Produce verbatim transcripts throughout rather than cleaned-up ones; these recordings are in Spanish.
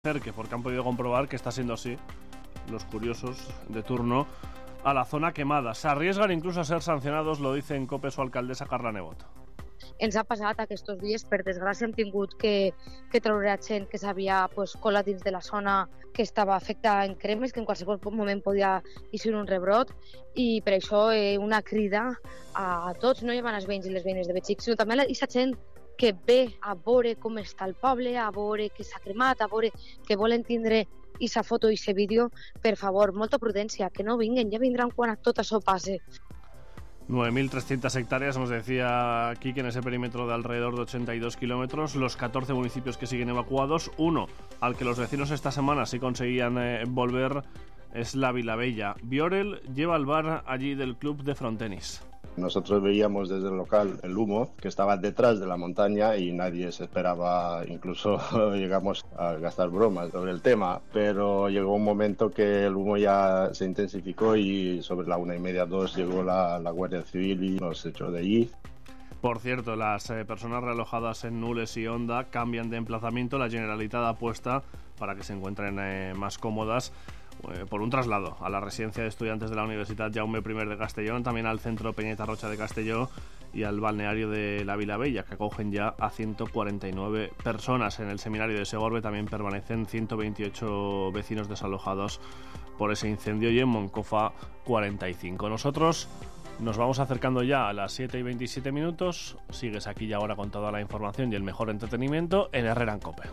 acerque, porque han podido comprobar que está siendo así, los curiosos de turno, a la zona quemada. Se arriesgan incluso a ser sancionados, lo dice en COPE su alcaldessa Carla Nebot. Ens ha passat aquests dies, per desgràcia, hem tingut que, que treure gent que s'havia pues, colat dins de la zona que estava afectada en cremes, que en qualsevol moment podia eixir un rebrot, i per això eh, una crida a tots, no llevant els veïns i les veïnes de Betxí, sinó també a aquesta gent que ve a veure com està el poble, a veure que s'ha cremat, a veure que volen tindre aquesta foto i aquest vídeo. Per favor, molta prudència, que no vinguen, ja vindran quan tot això passe. nueve mil trescientas hectáreas, nos decía aquí que en ese perímetro de alrededor de ochenta y dos kilómetros, los catorce municipios que siguen evacuados, uno al que los vecinos esta semana sí conseguían eh, volver es la Vilabella. Biorel lleva el bar allí del club de frontenis. Nosotros veíamos desde el local el humo que estaba detrás de la montaña y nadie se esperaba, incluso llegamos a gastar bromas sobre el tema, pero llegó un momento que el humo ya se intensificó y sobre la una y media, dos llegó la, la Guardia Civil y nos echó de allí. Por cierto, las eh, personas realojadas en Nules y Onda cambian de emplazamiento. La Generalitat apuesta para que se encuentren eh, más cómodas eh, por un traslado a la residencia de estudiantes de la Universitat Jaume I de Castellón, también al centro Peñeta Rocha de Castelló y al balneario de la Vilabella, que acogen ya a ciento cuarenta y nueve personas. En el seminario de Segorbe también permanecen ciento veintiocho vecinos desalojados por ese incendio y en Moncofa cuarenta y cinco. Nosotros nos vamos acercando ya a las siete y veintisiete minutos. Sigues aquí y ahora con toda la información y el mejor entretenimiento en Herrera en COPE.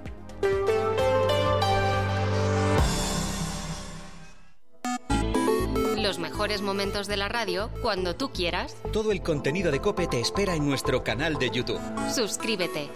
Los mejores momentos de la radio cuando tú quieras. Todo el contenido de COPE te espera en nuestro canal de YouTube. Suscríbete.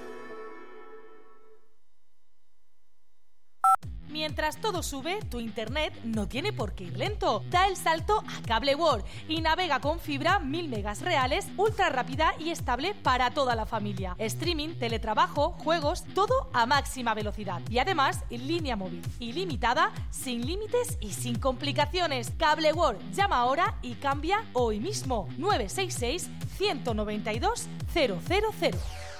Mientras todo sube, tu internet no tiene por qué ir lento. Da el salto a Cable World y navega con fibra mil megas reales, ultra rápida y estable para toda la familia. Streaming, teletrabajo, juegos, todo a máxima velocidad. Y además, en línea móvil ilimitada, sin límites y sin complicaciones. Cable World, llama ahora y cambia hoy mismo. nueve seis seis, uno nueve dos, cero cero cero.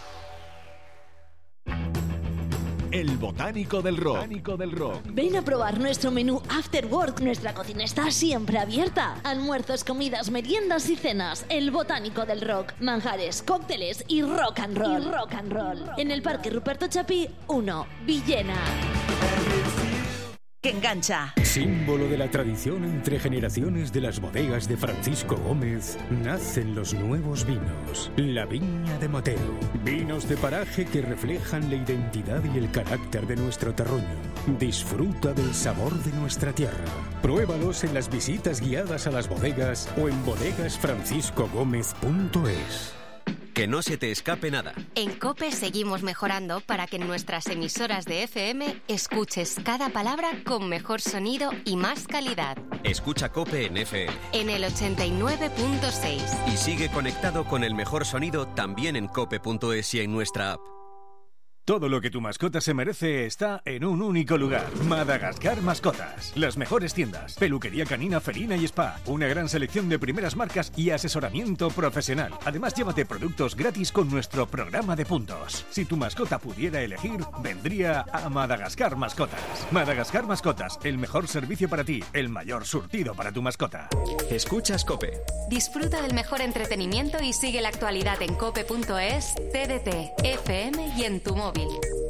El Botánico del Rock. Botánico del Rock. Ven a probar nuestro menú After Work. Nuestra cocina está siempre abierta. Almuerzos, comidas, meriendas y cenas. El Botánico del Rock. Manjares, cócteles y rock and roll. Y rock and roll. En el Parque Ruperto Chapí uno, Villena. Que engancha. Símbolo de la tradición entre generaciones de las bodegas de Francisco Gómez, nacen los nuevos vinos. La Viña de Mateo. Vinos de paraje que reflejan la identidad y el carácter de nuestro terruño. Disfruta del sabor de nuestra tierra. Pruébalos en las visitas guiadas a las bodegas o en bodegas francisco gómez punto es. Que no se te escape nada. En COPE seguimos mejorando para que en nuestras emisoras de F M escuches cada palabra con mejor sonido y más calidad. Escucha COPE en F M. En el ochenta y nueve punto seis. Y sigue conectado con el mejor sonido también en cope punto es y en nuestra app. Todo lo que tu mascota se merece está en un único lugar. Madagascar Mascotas. Las mejores tiendas, peluquería canina, felina y spa. Una gran selección de primeras marcas y asesoramiento profesional. Además, llévate productos gratis con nuestro programa de puntos. Si tu mascota pudiera elegir, vendría a Madagascar Mascotas. Madagascar Mascotas, el mejor servicio para ti, el mayor surtido para tu mascota. Escuchas COPE. Disfruta del mejor entretenimiento y sigue la actualidad en cope punto es, T D T, F M y en tu móvil.